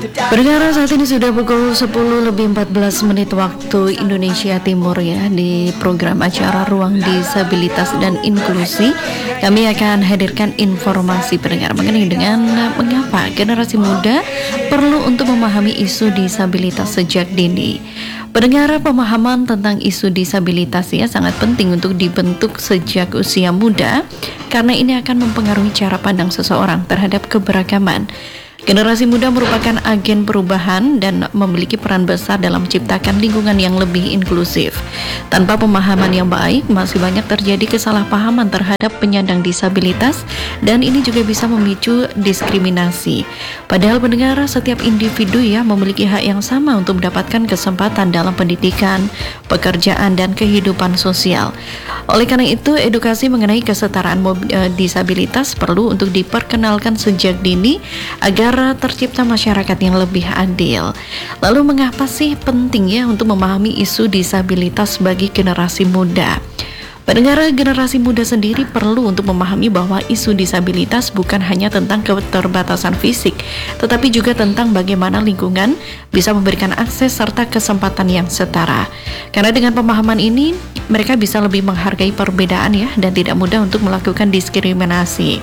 Pendengar, saat ini sudah pukul 10:14 waktu Indonesia Timur ya. Di program acara Ruang Disabilitas dan Inklusi, kami akan hadirkan informasi pendengar mengenai dengan mengapa generasi muda perlu untuk memahami isu disabilitas sejak dini. Pendengar, pemahaman tentang isu disabilitas ya sangat penting untuk dibentuk sejak usia muda karena ini akan mempengaruhi cara pandang seseorang terhadap keberagaman. Generasi muda merupakan agen perubahan dan memiliki peran besar dalam menciptakan lingkungan yang lebih inklusif. Tanpa pemahaman yang baik, masih banyak terjadi kesalahpahaman terhadap penyandang disabilitas dan ini juga bisa memicu diskriminasi. Padahal pendengar, setiap individu ya memiliki hak yang sama untuk mendapatkan kesempatan dalam pendidikan, pekerjaan, dan kehidupan sosial. Oleh karena itu, edukasi mengenai kesetaraan disabilitas perlu untuk diperkenalkan sejak dini agar tercipta masyarakat yang lebih adil. Lalu mengapa sih penting ya untuk memahami isu disabilitas bagi generasi muda? Pendengar, generasi muda sendiri perlu untuk memahami bahwa isu disabilitas bukan hanya tentang keterbatasan fisik, tetapi juga tentang bagaimana lingkungan bisa memberikan akses serta kesempatan yang setara. Karena dengan pemahaman ini, mereka bisa lebih menghargai perbedaan ya dan tidak mudah untuk melakukan diskriminasi.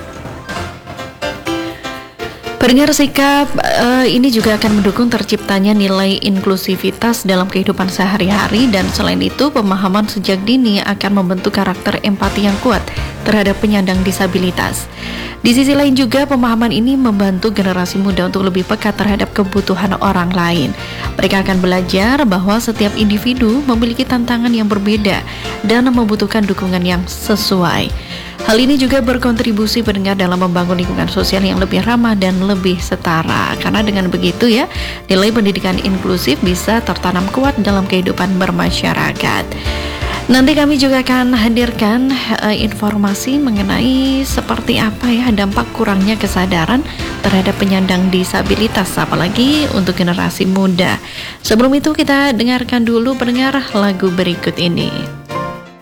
Pendengar, sikap ini juga akan mendukung terciptanya nilai inklusivitas dalam kehidupan sehari-hari dan selain itu pemahaman sejak dini akan membentuk karakter empati yang kuat terhadap penyandang disabilitas. Di sisi lain juga pemahaman ini membantu generasi muda untuk lebih peka terhadap kebutuhan orang lain. Mereka akan belajar bahwa setiap individu memiliki tantangan yang berbeda dan membutuhkan dukungan yang sesuai. Hal ini juga berkontribusi pendengar dalam membangun lingkungan sosial yang lebih ramah dan lebih setara. Karena dengan begitu ya, nilai pendidikan inklusif bisa tertanam kuat dalam kehidupan bermasyarakat. Nanti kami juga akan hadirkan informasi mengenai seperti apa ya dampak kurangnya kesadaran terhadap penyandang disabilitas, apalagi untuk generasi muda. Sebelum itu kita dengarkan dulu pendengar lagu berikut ini.